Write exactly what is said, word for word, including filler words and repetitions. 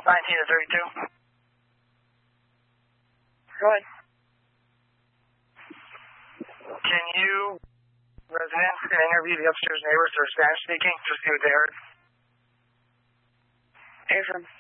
nineteen to thirty-two. Go ahead. Can you, residents, interview the upstairs neighbors that are Spanish speaking to see what they heard? Affirm.